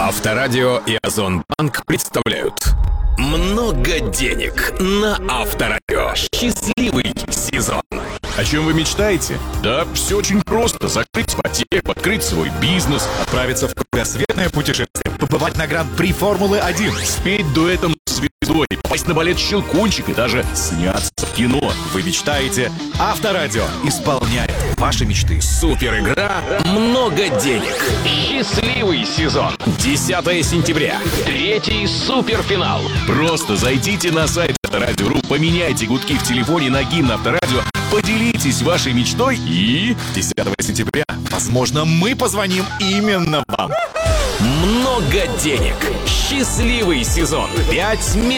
Авторадио и Озонбанк представляют «Много денег» на Авторадио. Счастливый сезон. О чем вы мечтаете? Да, все очень просто. Закрыть ипотеку, открыть свой бизнес, отправиться в кругосветное путешествие, побывать на Гран-при Формулы-1, спеть дуэтом с звездой, попасть на балет «Щелкунчик» и даже сняться в кино. Вы мечтаете? Авторадио исполняет ваши мечты. Супер игра «Много денег». Счастливый сезон. 10 сентября. Третий суперфинал. Просто зайдите на сайт Авторадио.ру, поменяйте гудки в телефоне на гимн Авторадио, поделитесь вашей мечтой и 10 сентября, возможно, мы позвоним именно вам. Много денег. Счастливый сезон. 5 миллионов.